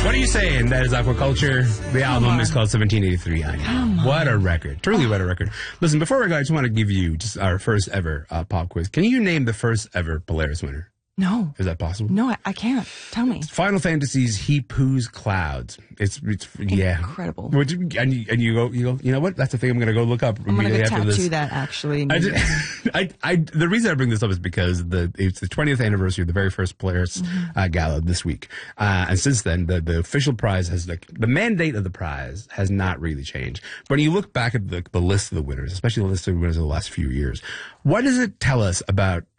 What are you saying? That is Aquaculture. The album is called 1783. I know. What a record. Truly what a record. Listen, before we go, I just want to give you just our first ever pop quiz. Can you name the first ever Polaris winner? No. Is that possible? No, I can't. Tell me. Final Fantasy's He Poos Clouds. It's yeah. Incredible. And you go, you know what? That's the thing I'm going to go look up. I'm going to go after this. tattoo that, actually. The reason I bring this up is because it's the 20th anniversary of the very first Polaris Gala this week. And since then, the official prize has, the mandate of the prize has not really changed. But when you look back at the list of the winners, especially the list of the winners of the last few years, what does it tell us about